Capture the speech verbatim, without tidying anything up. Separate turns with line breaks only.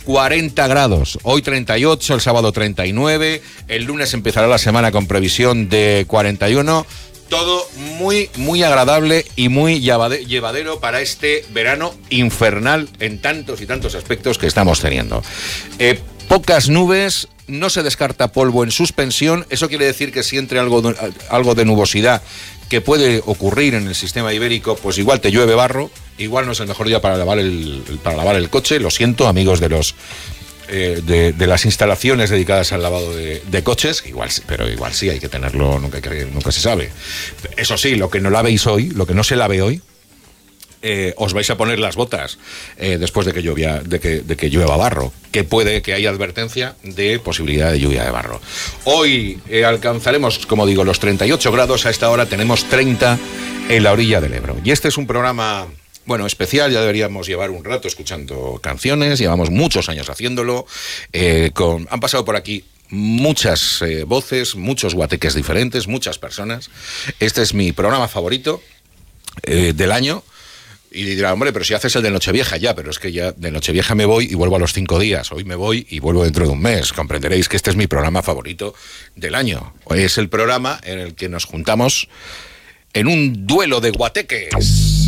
cuarenta grados, hoy treinta y ocho, el sábado treinta y nueve, el lunes empezará la semana con previsión de cuarenta y uno, todo muy, muy agradable y muy llevadero para este verano infernal en tantos y tantos aspectos que estamos teniendo. Eh, pocas nubes, no se descarta polvo en suspensión, eso quiere decir que si entre algo de, algo de nubosidad que puede ocurrir en el sistema ibérico, pues igual te llueve barro, igual no es el mejor día para lavar el, para lavar el coche, lo siento, amigos de los eh, de, de las instalaciones dedicadas al lavado de, de coches, igual, pero igual sí, hay que tenerlo, nunca, nunca se sabe. Eso sí, lo que no lavéis hoy, lo que no se lave hoy, Eh, os vais a poner las botas eh, después de que, llovia, de, que, de que llueva barro, que puede que haya advertencia de posibilidad de lluvia de barro. Hoy eh, alcanzaremos, como digo, los treinta y ocho grados, a esta hora tenemos treinta en la orilla del Ebro. Y este es un programa, bueno, especial, ya deberíamos llevar un rato escuchando canciones, llevamos muchos años haciéndolo, eh, con, han pasado por aquí muchas eh, voces, muchos guateques diferentes, muchas personas. Este es mi programa favorito eh, del año. Y dirá, hombre, pero si haces el de Nochevieja, ya, pero es que ya de Nochevieja me voy y vuelvo a los cinco días. Hoy me voy y vuelvo dentro de un mes. Comprenderéis que este es mi programa favorito del año. Hoy es el programa en el que nos juntamos en un duelo de guateques.